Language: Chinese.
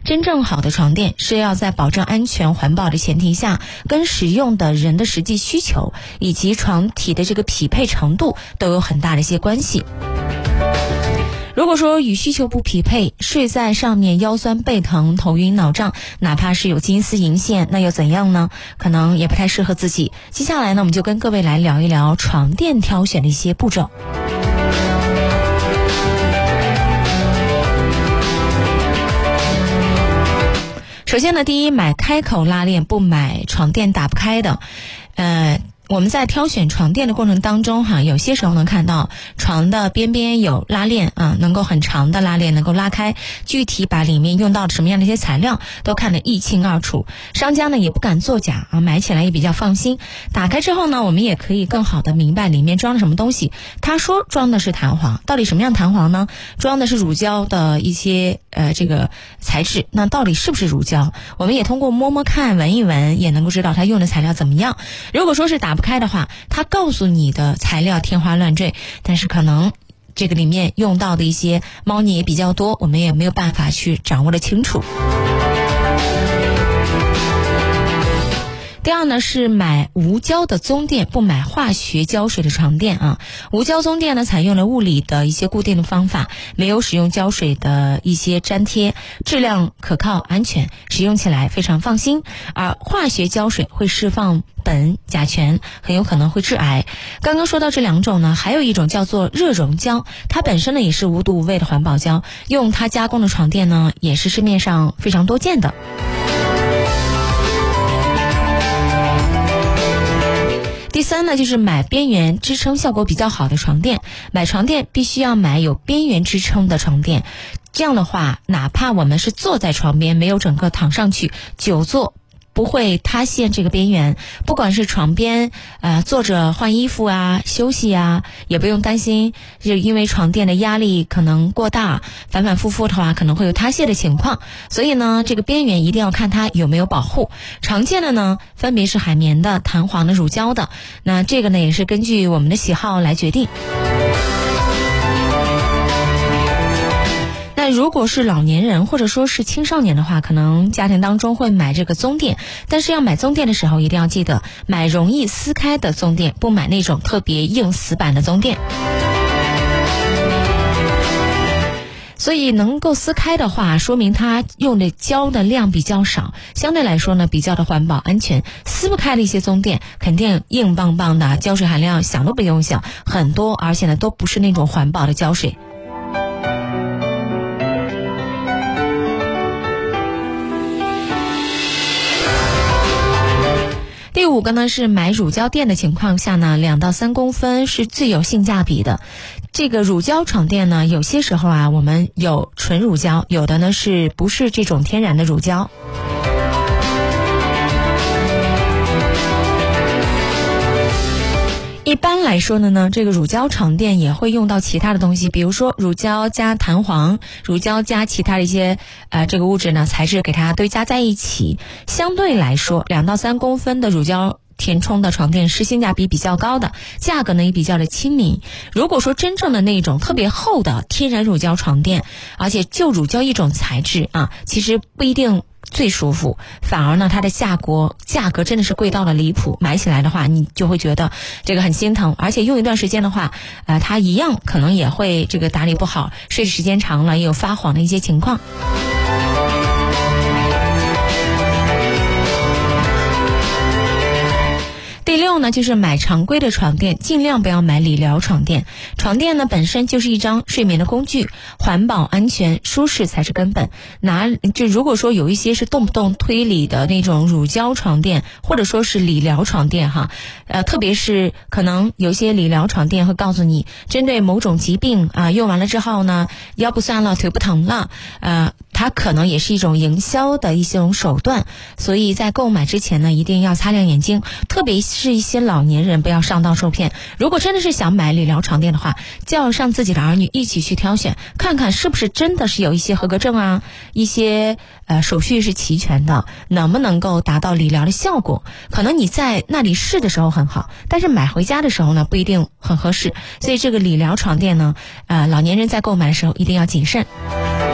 真正好的床垫是要在保证安全环保的前提下，跟使用的人的实际需求以及床体的这个匹配程度都有很大的一些关系。如果说与需求不匹配，睡在上面腰酸背疼、头晕脑胀，哪怕是有金丝银线，那又怎样呢？可能也不太适合自己。接下来呢，我们就跟各位来聊一聊床垫挑选的一些步骤。首先呢，第一，买开口拉链，不买床垫打不开的。我们在挑选床垫的过程当中有些时候能看到床的边边有拉链能够很长的拉链能够拉开，具体把里面用到什么样的一些材料都看得一清二楚。商家呢也不敢作假买起来也比较放心。打开之后呢，我们也可以更好的明白里面装了什么东西。他说装的是弹簧，到底什么样弹簧呢？装的是乳胶的一些这个材质，那到底是不是乳胶？我们也通过摸摸看、闻一闻，也能够知道它用的材料怎么样。如果说是打不开的话，他告诉你的材料天花乱坠，但是可能这个里面用到的一些猫腻也比较多，我们也没有办法去掌握得清楚。第二呢，是买无胶的棕垫，不买化学胶水的床垫无胶棕垫呢，采用了物理的一些固定的方法，没有使用胶水的一些粘贴，质量可靠安全，使用起来非常放心。而化学胶水会释放苯、甲醛，很有可能会致癌。刚刚说到这两种呢，还有一种叫做热熔胶，它本身呢也是无毒无味的环保胶，用它加工的床垫呢，也是市面上非常多见的。第三呢，就是买边缘支撑效果比较好的床垫。买床垫必须要买有边缘支撑的床垫，这样的话，哪怕我们是坐在床边，没有整个躺上去，久坐不会塌陷这个边缘。不管是床边坐着换衣服休息也不用担心因为床垫的压力可能过大，反反复复的话可能会有塌陷的情况。所以呢，这个边缘一定要看它有没有保护。常见的呢，分别是海绵的、弹簧的、乳胶的。那这个呢，也是根据我们的喜好来决定。那如果是老年人或者说是青少年的话，可能家庭当中会买这个棕垫，但是要买棕垫的时候一定要记得买容易撕开的棕垫，不买那种特别硬死板的棕垫。所以能够撕开的话，说明它用的胶的量比较少，相对来说呢比较的环保安全。撕不开的一些棕垫肯定硬邦邦的，胶水含量想都不用想很多，而且呢都不是那种环保的胶水。第五个呢，是买乳胶垫的情况下呢，2到3公分是最有性价比的。这个乳胶床垫呢，有些时候我们有纯乳胶，有的呢是不是这种天然的乳胶。一般来说呢，这个乳胶床垫也会用到其他的东西，比如说乳胶加弹簧、乳胶加其他的一些这个物质呢材质给它堆加在一起。相对来说，2到3公分的乳胶填充的床垫是性价比比较高的，价格呢也比较的亲民。如果说真正的那种特别厚的天然乳胶床垫，而且就乳胶一种材质其实不一定最舒服，反而呢它的价格真的是贵到了离谱，买起来的话你就会觉得这个很心疼，而且用一段时间的话它一样可能也会这个打理不好，睡的时间长了也有发黄的一些情况。第六呢，就是买常规的床垫，尽量不要买理疗床垫。床垫呢本身就是一张睡眠的工具，环保、安全、舒适才是根本。如果说有一些是动不动推理的那种乳胶床垫，或者说是理疗床垫特别是可能有一些理疗床垫会告诉你，针对某种疾病用完了之后呢，腰不酸了，腿不疼了，它可能也是一种营销的一种手段。所以在购买之前呢，一定要擦亮眼睛，特别是一些老年人不要上当受骗。如果真的是想买理疗床垫的话，就要让自己的儿女一起去挑选，看看是不是真的是有一些合格证一些手续是齐全的，能不能够达到理疗的效果。可能你在那里试的时候很好，但是买回家的时候呢不一定很合适。所以这个理疗床垫呢老年人在购买的时候一定要谨慎。